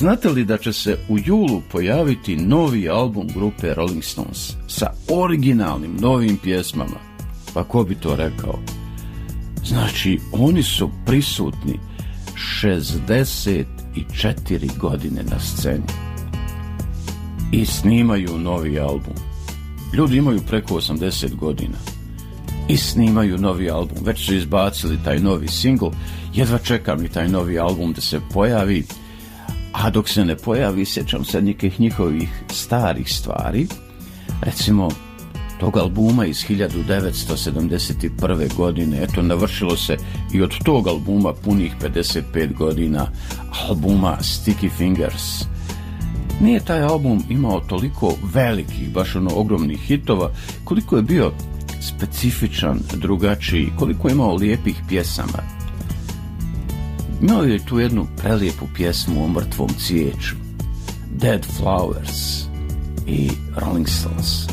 Znate li da će se u julu pojaviti novi album grupe Rolling Stones sa originalnim novim pjesmama? Pa ko bi to rekao? Znači, oni su prisutni 64 godine na sceni i snimaju novi album. Ljudi imaju preko 80 godina i snimaju novi album. Već su izbacili taj novi singl. Jedva čekam i taj novi album da se pojavi. A dok se ne pojavi, sjećam se nekih njihovih starih stvari. Recimo, tog albuma iz 1971. godine. Eto, navršilo se i od tog albuma punih 55 godina, albuma Sticky Fingers. Nije taj album imao toliko velikih, baš ogromnih hitova, koliko je bio specifičan, drugačiji, koliko je imao lijepih pjesama. Imao je tu jednu prelijepu pjesmu o mrtvom cvijeću, Dead Flowers i Rolling Stones.